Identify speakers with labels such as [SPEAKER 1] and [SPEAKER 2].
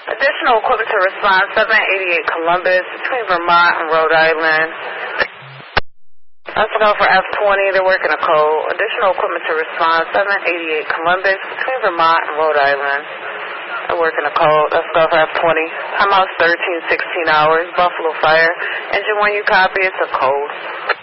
[SPEAKER 1] Additional equipment to respond 788 Columbus between Vermont and Rhode Island. Let's go for F20. They're working a code. Additional equipment to respond 788 Columbus between Vermont and Rhode Island. They're working a code. Let's go for F20. Timeout's 13, 16 hours. Buffalo Fire. Engine 1, you copy. It's a code.